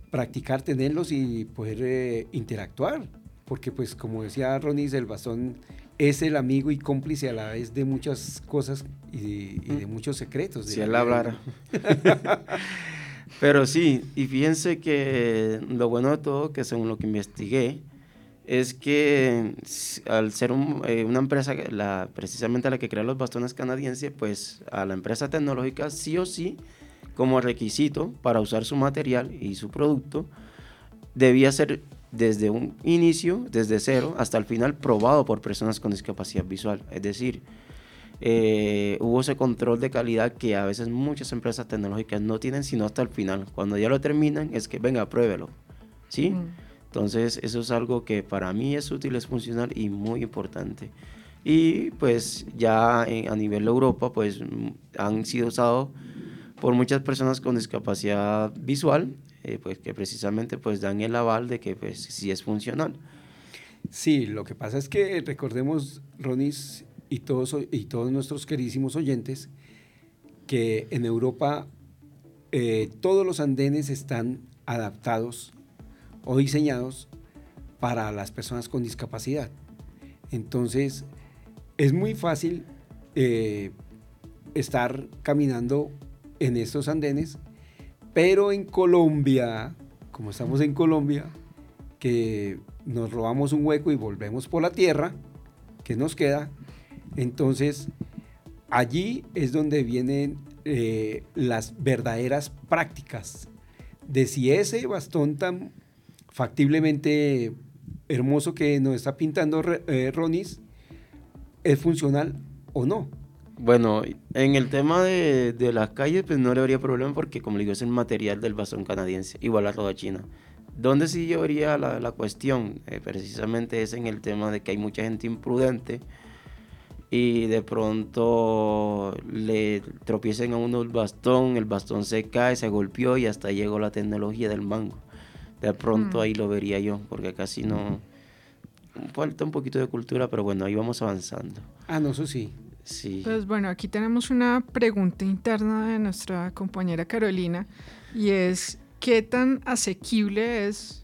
practicar, tenerlos y poder interactuar, porque pues como decía Ronis, el bastón es el amigo y cómplice a la vez de muchas cosas y de muchos secretos. Si él hablara. Pero sí, y fíjense que lo bueno de todo, que según lo que investigué, es que al ser una empresa, precisamente la que crea los bastones canadienses, pues a la empresa tecnológica sí o sí, como requisito para usar su material y su producto, debía ser desde un inicio, desde cero, hasta el final, probado por personas con discapacidad visual. Es decir, hubo ese control de calidad que a veces muchas empresas tecnológicas no tienen, sino hasta el final. Cuando ya lo terminan, es que venga, pruébelo, ¿sí? Entonces, eso es algo que para mí es útil, es funcional y muy importante. Y pues ya a nivel de Europa, pues han sido usados por muchas personas con discapacidad visual, pues que precisamente pues dan el aval de que pues sí es funcional. Sí, lo que pasa es que recordemos, Ronis y todos nuestros queridísimos oyentes, que en Europa todos los andenes están adaptados o diseñados para las personas con discapacidad. Entonces, es muy fácil estar caminando en estos andenes, pero en Colombia, como estamos en Colombia, que nos robamos un hueco y volvemos por la tierra, que nos queda, entonces allí es donde vienen las verdaderas prácticas de si ese bastón tan factiblemente hermoso que nos está pintando Ronis es funcional o no. Bueno, en el tema de las calles, pues no le habría problema porque, como le digo, es el material del bastón canadiense, igual a toda China. Donde sí yo vería la cuestión, precisamente es en el tema de que hay mucha gente imprudente y de pronto le tropiecen a uno el bastón se cae, se golpeó y hasta llegó la tecnología del mango. De pronto ahí lo vería yo, porque casi no... Falta un poquito de cultura, pero bueno, ahí vamos avanzando. Ah, no, eso sí. Sí. Pues bueno, aquí tenemos una pregunta interna de nuestra compañera Carolina y es, ¿qué tan asequible es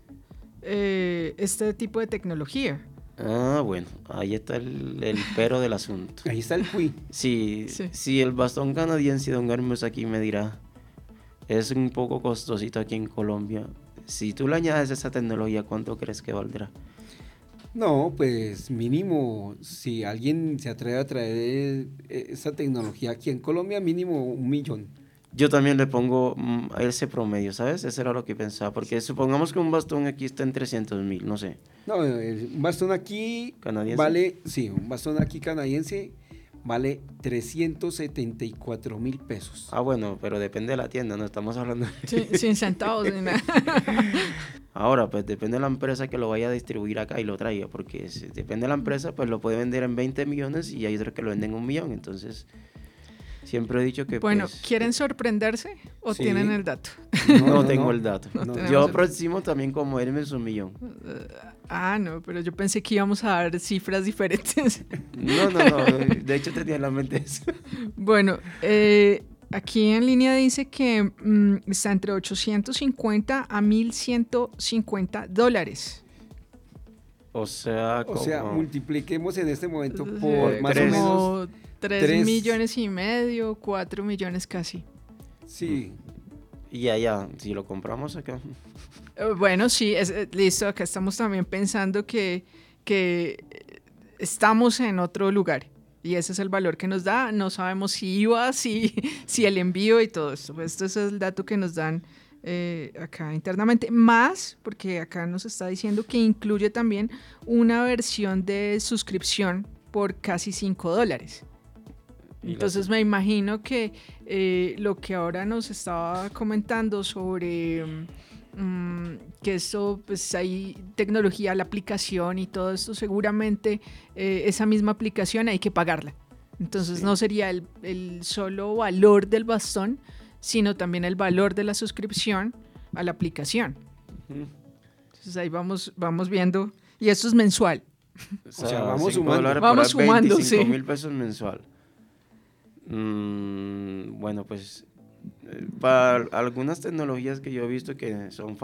este tipo de tecnología? Ah, bueno, ahí está el pero del asunto. Ahí está el quiz. Sí, sí, el bastón canadiense, don Hermes aquí me dirá, es un poco costosito aquí en Colombia. Si tú le añades esa tecnología, ¿cuánto crees que valdrá? No, pues mínimo, si alguien se atreve a traer esa tecnología aquí en Colombia, mínimo 1.000.000. Yo también le pongo ese promedio, ¿sabes? Eso era lo que pensaba, porque supongamos que un bastón aquí está en 300.000, no sé. No, un bastón aquí ¿Canadiense? vale, sí, un bastón aquí canadiense vale 374.000 pesos. Ah, bueno, pero depende de la tienda, no estamos hablando Sí, sin centavos ni nada. Ahora, pues depende de la empresa que lo vaya a distribuir acá y lo traiga, porque si depende de la empresa, pues lo puede vender en 20 millones y hay otros que lo venden en 1 millón, entonces siempre he dicho que Bueno, pues, ¿quieren sorprenderse o Sí. tienen el dato? no tengo el dato. No tenemos Yo el- aproximo también como Hermes 1 millón. No, pero yo pensé que íbamos a dar cifras diferentes. No, de hecho tenía en la mente eso. Bueno, aquí en línea dice que está entre 850 a $1,150. O sea, O sea, como- multipliquemos en este momento por más tres. o menos, Como 3 tres- millones y medio, 4 millones casi. sí, y allá, si lo compramos acá. Bueno, sí, listo, acá estamos también pensando que estamos en otro lugar y ese es el valor que nos da. No sabemos si IVA, si el envío y todo esto. Pues esto es el dato que nos dan acá internamente. Más, porque acá nos está diciendo que incluye también una versión de suscripción por casi $5. Entonces me imagino que lo que ahora nos estaba comentando sobre que esto, pues hay tecnología, la aplicación y todo esto, seguramente esa misma aplicación hay que pagarla. Entonces no sería el solo valor del bastón, sino también el valor de la suscripción a la aplicación. Entonces ahí vamos viendo, y esto es mensual. O sea, vamos $5 sumando. por Vamos sumando, 25.000 pesos mensual. Bueno, pues para algunas tecnologías que yo he visto que son